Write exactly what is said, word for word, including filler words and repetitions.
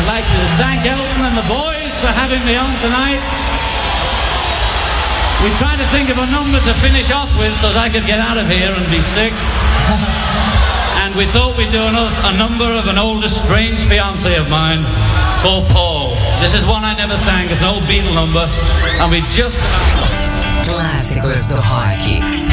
like to thank Elton and the boys for having me on tonight. We tried to think of a number to finish off with so that I could get out of here and be sick. And we thought we'd do another, a number of an old estranged fiancé of mine called Paul. This is one I never sang. It's an old Beatle number. And we just... Clássicos do rock.